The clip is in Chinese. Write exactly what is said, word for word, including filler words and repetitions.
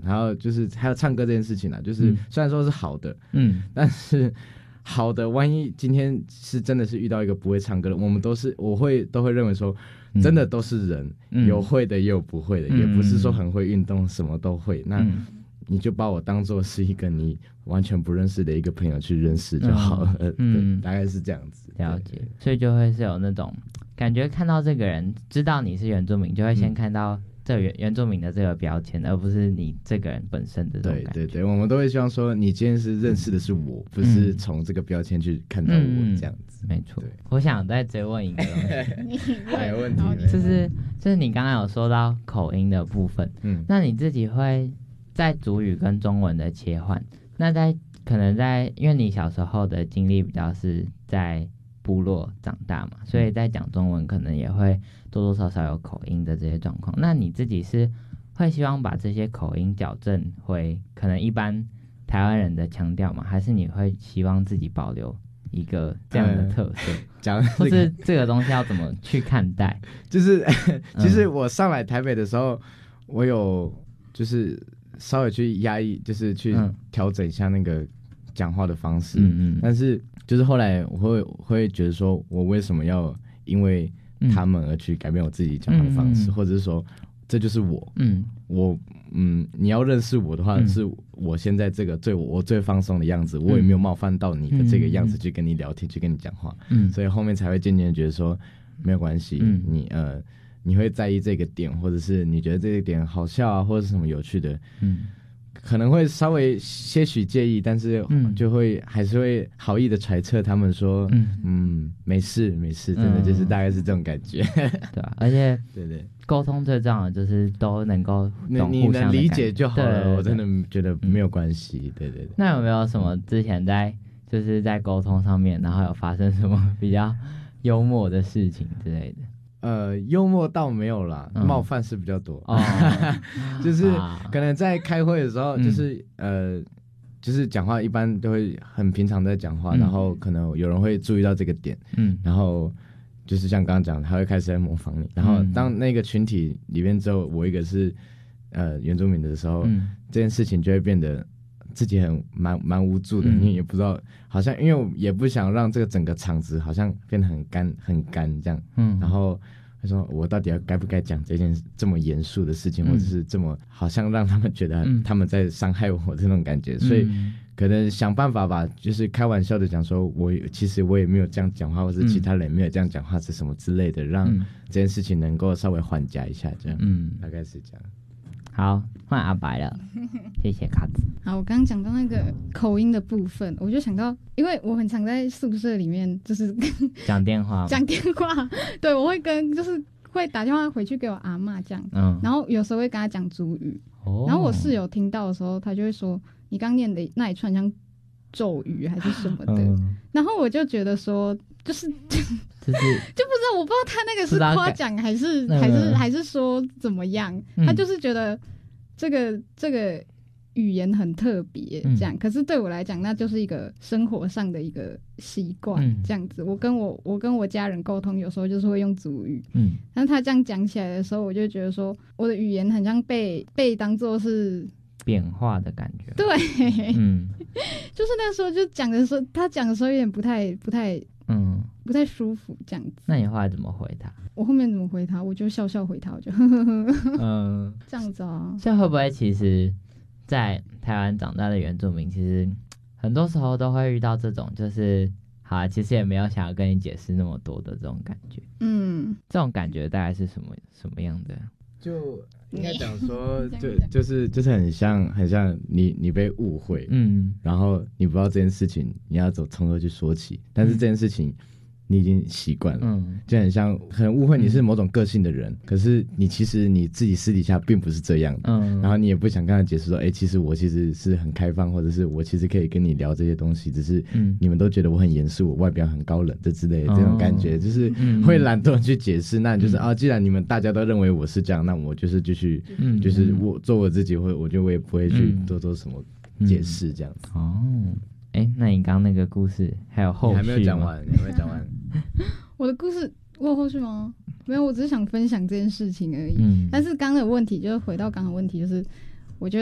然后就是还有唱歌这件事情啊，就是虽然说是好的，嗯，但是好的，万一今天是真的是遇到一个不会唱歌的，我们都是我会都会认为说，真的都是人，嗯、有会的也有不会的，嗯、也不是说很会运动什么都会。那你就把我当做是一个你完全不认识的一个朋友去认识就好了，嗯，嗯大概是这样子。 了解，所以就会是有那种感觉，看到这个人知道你是原住民，就会先看到这原原住民的这个标签，而不是你这个人本身的这种感觉。 对对对，我们都会希望说，你今天是认识的是我，嗯、不是从这个标签去看到我、嗯、这样子。 没错。我想再追问一个东西， 还有问题， 就是就是你刚刚有说到口音的部分，嗯，那你自己会在族语跟中文的切换，那在可能在因为你小时候的经历比较是在部落长大嘛，所以在讲中文可能也会多多少少有口音的这些状况。那你自己是会希望把这些口音矫正回可能一般台湾人的腔调吗？还是你会希望自己保留一个这样的特色？讲、嗯、或是这个东西要怎么去看待？ 就是其实我上来台北的时候，嗯、我有就是稍微去压抑，就是去调整一下那个讲话的方式，嗯嗯，但是就是后来我会我会觉得说，我为什么要因为他们而去改变我自己讲话的方式，嗯、或者是说这就是我，嗯，我嗯，你要认识我的话，嗯、是我现在这个最我最放松的样子，我也没有冒犯到你的这个样子去跟你聊天，嗯、去跟你讲话，嗯，所以后面才会渐渐的觉得说没有关系，嗯、你呃你会在意这个点，或者是你觉得这个点好笑啊，或者是什么有趣的，嗯。可能会稍微些许介意，但是就会、嗯、还是会好意的揣测他们说，嗯嗯，没事没事，真的就是大概是这种感觉，嗯、 对啊，而且对对， 沟通最重要的就是都能够懂你互相的感觉， 你能理解就好了，对对对，我真的觉得没有关系，嗯、对对对。 那有没有什么之前在就是在沟通上面，然后有发生什么比较幽默的事情之类的？ 呃，幽默倒没有啦，嗯、冒犯是比较多。哦，就是可能在开会的时候，就是、嗯、呃，就是讲话一般都会很平常在讲话，嗯、然后可能有人会注意到这个点，嗯，然后就是像刚刚讲，他会开始在模仿你，然后当那个群体里面只有我一个是呃原住民的时候，嗯、这件事情就会变得自己很蛮蛮无助的，因为、嗯、也不知道，好像因为我也不想让这个整个场子好像变得很干很干这样，嗯，然后他说我到底要该不该讲这件这么严肃的事情，嗯、或者是这么好像让他们觉得他们在伤害我这种感觉，嗯、所以可能想办法吧，就是开玩笑的讲说，我其实我也没有这样讲话，或者其他人没有这样讲话，是什么之类的，让这件事情能够稍微缓解一下，这样，嗯，大概是这样。 好，换阿白了，谢谢卡子。 好，我刚刚讲到那个口音的部分，我就想到，因为我很常在宿舍里面，就是讲电话， 讲电话，对，我会跟就是会打电话回去给我阿嬷这样，嗯，然后有时候会跟她讲族语，哦，然后我室友听到的时候，他就会说，你刚念的那一串像咒语还是什么的，嗯、然后我就觉得说，就是就是就不知道，我不知道他那个是夸奖还是还是还是说怎么样，嗯、他就是觉得这个这个语言很特别这样，嗯、可是对我来讲，那就是一个生活上的一个习惯，嗯、这样子。我跟我我跟我家人沟通，有时候就是会用族语，嗯，但是他这样讲起来的时候，我就觉得说，我的语言很像被被当作是变化的感觉， 对，嗯，就是那时候就讲的时候，他讲的时候有点不太不太。嗯，不太舒服这样子。 那你后来怎么回他？ 我后面怎么回他？我就笑笑回他，我就呵呵呵，嗯，这样子啊。 所以会不会其实，在台湾长大的原住民，其实很多时候都会遇到这种，就是好啊，其实也没有想要跟你解释那么多的这种感觉。嗯，这种感觉大概是什么什么样的？ 就应该讲说，就就是就是很像很像你你被误会，嗯，然后你不知道这件事情你要走从何去说起，但是这件事情你已经习惯了，嗯，就很像很误会你是某种个性的人，嗯、可是你其实你自己私底下并不是这样的，嗯，然后你也不想跟他解释说，哎、欸，其实我其实是很开放，或者是我其实可以跟你聊这些东西，只是你们都觉得我很严肃，我外表很高冷这之类的、哦、这种感觉，就是会懒惰去解释，那就是、嗯、啊，既然你们大家都认为我是这样，那我就是继续，嗯、就是我做我自己，会我觉得我也不会去多做什么解释这样子。 嗯、哦。哎、欸，那你刚刚那个故事还有后续吗？ 你还没有讲完，你还没有讲完。 我的故事我有后续吗？没有，我只是想分享这件事情而已。嗯，但是刚刚的问题就是回到刚刚的问题，就是